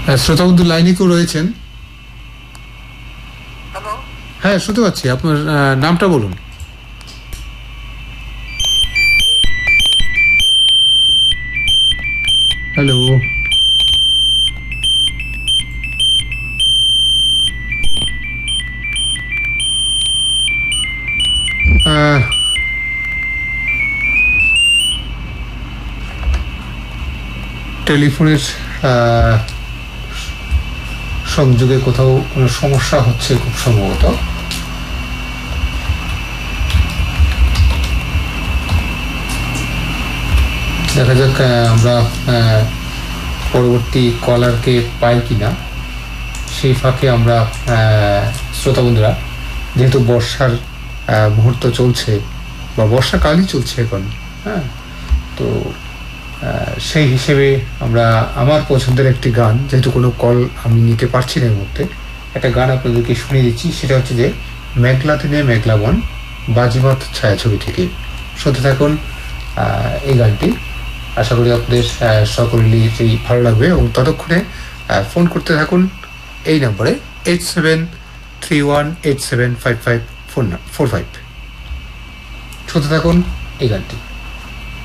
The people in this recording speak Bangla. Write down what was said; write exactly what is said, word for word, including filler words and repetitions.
শ্রোতা বন্ধু লাইনে কেউ রয়েছেন? হ্যালো, হ্যাঁ শুনতে পাচ্ছি, আপনার নামটা বলুন। হ্যালো, টেলিফোনের সংযোগে কোথাও কোনো সমস্যা হচ্ছে খুব সম্ভবত। দেখা যাক আমরা পরবর্তী কলারকে পাই কিনা। সেই ফাঁকে আমরা শ্রোতা বন্ধুরা, যেহেতু বর্ষার মুহূর্ত চলছে বা বর্ষাকালই চলছে এখন, হ্যাঁ, তো সেই হিসেবে আমরা আমার পছন্দের একটি গান, যেহেতু কোনো কল আমি নিতে পারছি না এর মধ্যে, একটা গান আপনাদেরকে শুনিয়ে দিচ্ছি। সেটা হচ্ছে যে মেঘলা দিনে মেঘলা বন, বাজিমাত ছায়াছবি থেকে। শুনতে থাকুন এই গানটি। আশা করি আপনাদের সকলেরই ভালো লাগবে এবং ততক্ষণে ফোন করতে থাকুন এই নম্বরে eight seven three one eight seven five five four four five. শুনতে থাকুন এই গানটি।